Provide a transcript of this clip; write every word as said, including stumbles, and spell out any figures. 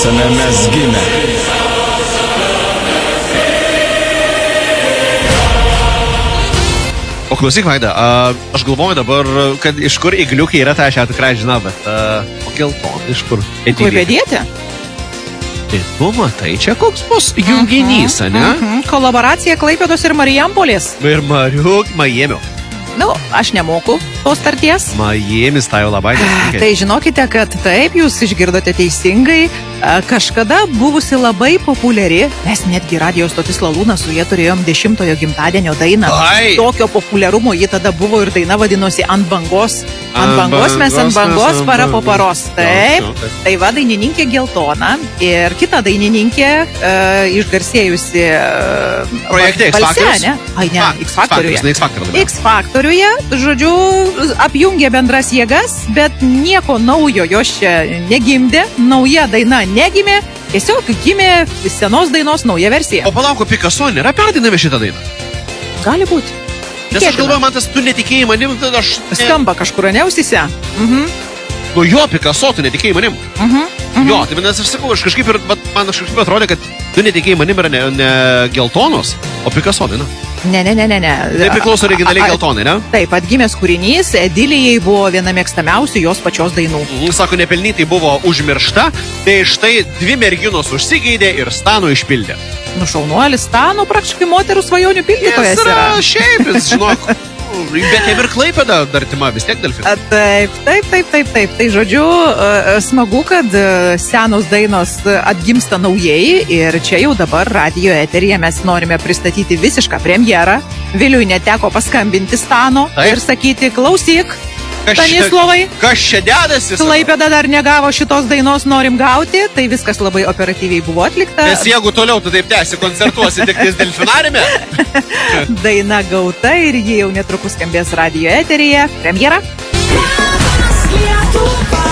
esame mes gimę. O klausyk, Vaida, uh, aš galvoju dabar, kad iš kur igliukai yra, tai aš ją tikrai žinau, bet uh, o gelton, iš kur? Klaipėdietė? Tai tu matai, čia koks bus junginys, uh -huh, ne? Uh -huh. Kolaboracija Klaipėdos ir Marijampolės. Ir Mariuk, Majėmio. Nu, aš nemoku tos tarties. Majėmis, tai jau labai nesitikia. Tai žinokite, kad taip, jūs išgirdote teisingai, kažkada buvusi labai populiari, mes netgi radijos stotis Lalūnas su jie turėjom dešimtojo gimtadienio dainą. Ai. Tokio populiarumo ji tada buvo ir daina vadinosi Ant bangos. Ant Ant bangos mes ant bangos ant para po bangos. paros. Taip, tai va dainininkė Geltona ir kita dainininkė uh, išgarsėjusi uh, Projekte X Factorius? ne? Ai ne, A, X Factoriuje. X Factorius. X Factoriuje, žodžiu, apjungė bendras jėgas, bet nieko naujo jos čia negimdė, nauja daina negimė, tiesiog gimė senos dainos nauja versija. O palauk, Picasso nėra perdinami šitą dainą? Gali būti. Nes aš galvoju, man tas tu netikėjai manim, tai aš... Skamba kažkur neausise. Mhm. Nu jo, Picasso, tu netikėjai manim. Mhm. Mhm. Jo, tai manęs aš sakau, aš kažkaip ir, bet man aš kažkaip atrodė, kad tu netikėjai manim yra ne, ne geltonos, o Picasso daina. Ne, ne, ne, ne, ne. Tai priklauso originaliai geltonai, ne? Taip, atgimęs kūrinys, Edilijai buvo viena mėgstamiausių jos pačios dainų. Sako, nepelnytai buvo užmiršta, tai štai dvi merginos užsigeidė ir Stano išpildė. Nu, šaunuolis Stano praktiškai moterų svajonių pildytojas Jis yra. yra šiaip, jis žinok, bet jam ir Klaipėda dar tima, vis tiek Delfina. A, Taip, taip, taip, taip, taip. Tai žodžiu, e, smagu, kad e, senos dainos e, atgimsta naujai ir čia jau dabar radijo eteryje mes norime pristatyti visišką premjerą. Viliui neteko paskambinti Stano Taip. ir sakyti, klausyk, Kas čia- Stanislovai, Kas čia dedasi? sako? Klaipėda dar negavo šitos dainos, norim gauti, tai viskas labai operatyviai buvo atlikta. Nes jeigu toliau tu taip tęsi, koncertuosi tik tais delfinarime, Daina gauta ir ji jau netrukus skambės radijo eteryje. Premjera. Lietuva.